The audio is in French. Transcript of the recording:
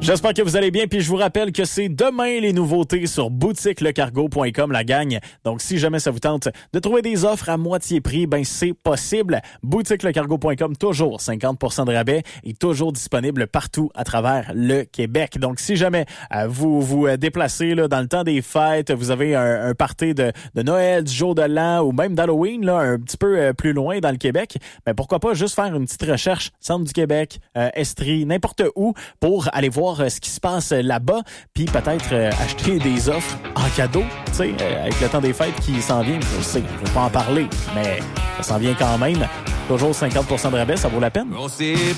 J'espère que vous allez bien, puis je vous rappelle que c'est demain les nouveautés sur boutiquelecargo.com, la gang. Donc, si jamais ça vous tente de trouver des offres à moitié prix, ben c'est possible. Boutiquelecargo.com, toujours 50% de rabais et toujours disponible partout à travers le Québec. Donc, si jamais vous vous déplacez là, dans le temps des fêtes, vous avez un party de Noël, du jour de l'an ou même d'Halloween, là, un petit peu plus loin dans le Québec, ben pourquoi pas juste faire une petite recherche, Centre du Québec, Estrie, n'importe où, pour aller voir ce qui se passe là-bas, puis peut-être acheter des offres en cadeau, tu sais, avec le temps des fêtes qui s'en vient. Je sais, je ne veux pas en parler, mais ça s'en vient quand même. Toujours 50% de rabais, ça vaut la peine.